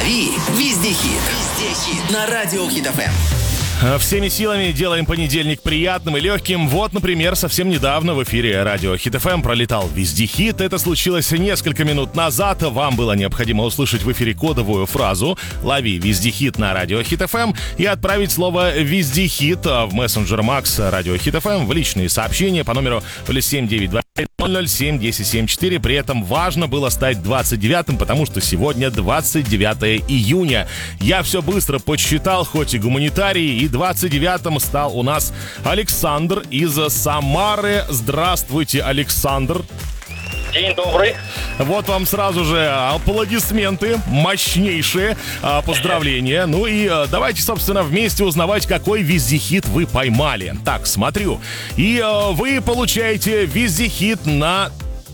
Лови везде хит. Везде хит. На радио Хит ФМ. Всеми силами делаем понедельник приятным и легким. Вот, например, совсем недавно в эфире радио Хит ФМ пролетал везде хит. Это случилось несколько минут назад. Вам было необходимо услышать в эфире кодовую фразу «Лови везде хит» на радио Хит ФМ и отправить слово «везде хит» в мессенджер Макс радио Хит ФМ в личные сообщения по номеру +7 925 007 1074. При этом важно было стать 29-м, потому что сегодня 29 июня. Я все быстро подсчитал, хоть и гуманитарий, и 29-м стал у нас Александр из Самары. Здравствуйте, Александр. День добрый. Вот вам сразу же аплодисменты, мощнейшие поздравления. Ну и давайте, собственно, вместе узнавать, какой вездехит вы поймали. Так, смотрю. И вы получаете вездехит на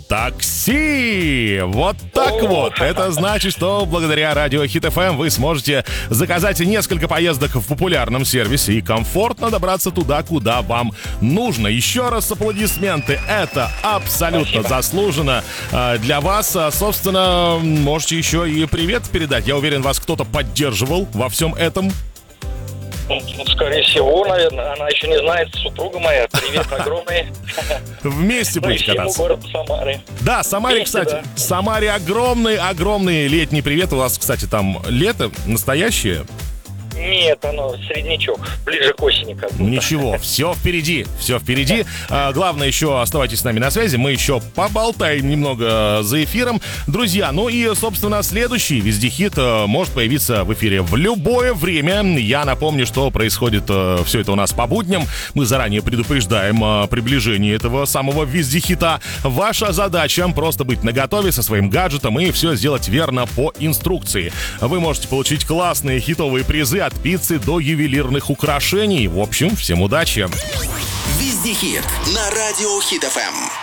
такси. Вот так вот. Это значит, что благодаря радио Хит ФМ вы сможете заказать несколько поездок в популярном сервисе и комфортно добраться туда, куда вам нужно. Еще раз аплодисменты. Это абсолютно заслуженно для вас. Собственно, можете еще и привет передать. Я уверен, вас кто-то поддерживал во всем этом. Скорее всего, наверное. Она еще не знает, супруга моя. Привет огромный. Вместе будете кататься. Город Самары. Да, Самаре, Вместе, кстати. да. Самаре огромный летний привет. У вас, кстати, там лето настоящее. Нет, оно среднячок. Ближе к осени как будто. Ничего, все впереди. Главное, еще оставайтесь с нами на связи. Мы еще поболтаем немного за эфиром. Друзья, ну и, собственно, следующий вездехит может появиться в эфире в любое время. Я напомню, что происходит все это у нас по будням. Мы заранее предупреждаем о приближении этого самого вездехита. Ваша задача просто быть наготове со своим гаджетом и все сделать верно по инструкции. Вы можете получить классные хитовые призы от пиццы до ювелирных украшений. В общем, всем удачи! Везде хит. На радио Хит ФМ.